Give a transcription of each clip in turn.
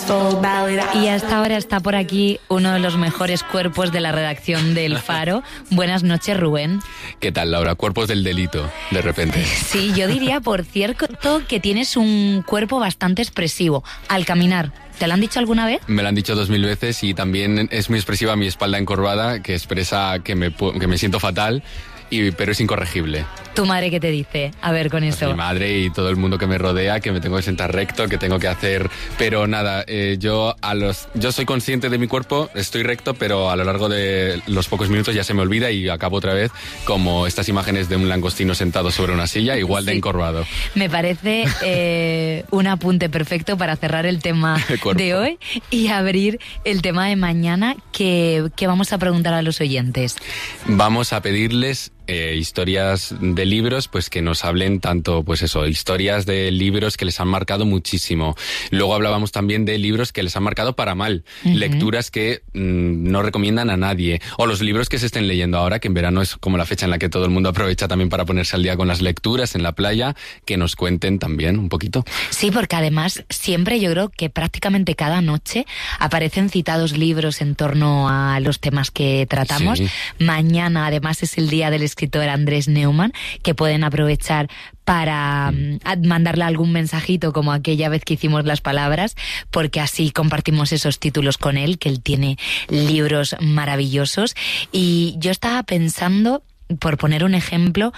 Y hasta ahora está por aquí uno de los mejores cuerpos de la redacción del Faro. Buenas noches, Rubén. ¿Qué tal, Laura? Cuerpos del delito, de repente. Sí, yo diría, por cierto, que tienes un cuerpo bastante expresivo al caminar. ¿Te lo han dicho alguna vez? Me lo han dicho 2000 veces y también es muy expresiva mi espalda encorvada, que expresa que me siento fatal, pero es incorregible. ¿Tu madre qué te dice? A ver, con eso. Mi madre y todo el mundo que me rodea, que me tengo que sentar recto, que tengo que hacer... Pero nada, yo soy consciente de mi cuerpo, estoy recto, pero a lo largo de los pocos minutos ya se me olvida y acabo otra vez como estas imágenes de un langostino sentado sobre una silla, igual de encorvado. Me parece un apunte perfecto para cerrar el tema de hoy y abrir el tema de mañana que vamos a preguntar a los oyentes. Vamos a pedirles historias de libros, pues que nos hablen tanto, pues eso, historias de libros que les han marcado muchísimo. Luego hablábamos también de libros que les han marcado para mal, lecturas que no recomiendan a nadie, o los libros que se estén leyendo ahora, que en verano es como la fecha en la que todo el mundo aprovecha también para ponerse al día con las lecturas en la playa, que nos cuenten también un poquito. Sí, porque además siempre yo creo que prácticamente cada noche aparecen citados libros en torno a los temas que tratamos. Sí. Mañana además es el día del escritor Andrés Neumann, que pueden aprovechar para mandarle algún mensajito como aquella vez que hicimos las palabras, porque así compartimos esos títulos con él, que él tiene libros maravillosos. Y yo estaba pensando, por poner un ejemplo,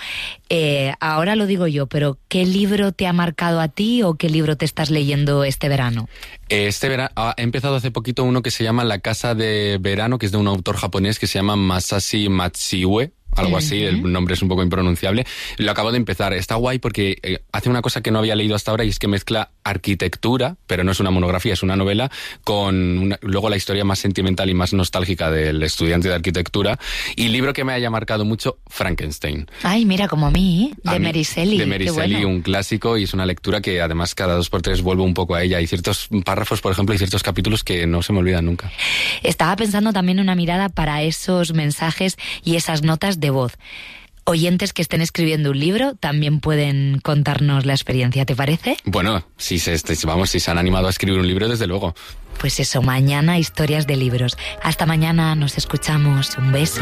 ahora lo digo yo, pero ¿qué libro te ha marcado a ti o qué libro te estás leyendo este verano? Este verano he empezado hace poquito uno que se llama La Casa de Verano, que es de un autor japonés que se llama Masashi Matsiue. Algo así, el nombre es un poco impronunciable. Lo acabo de empezar. Está guay porque hace una cosa que no había leído hasta ahora y es que mezcla arquitectura, pero no es una monografía, es una novela, con luego la historia más sentimental y más nostálgica del estudiante de arquitectura. Y libro que me haya marcado mucho, Frankenstein. Ay, mira, como a mí, de Mary Shelley. De Mary Shelley, bueno. Un clásico, y es una lectura que además cada 2 por 3 vuelvo un poco a ella. Hay ciertos párrafos, por ejemplo, y ciertos capítulos que no se me olvidan nunca. Estaba pensando también una mirada para esos mensajes y esas notas de voz. Oyentes que estén escribiendo un libro también pueden contarnos la experiencia, ¿te parece? Bueno, si se han animado a escribir un libro, desde luego. Pues eso, mañana historias de libros. Hasta mañana, nos escuchamos. Un beso.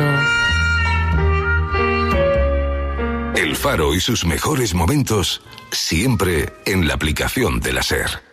El Faro y sus mejores momentos siempre en la aplicación de la SER.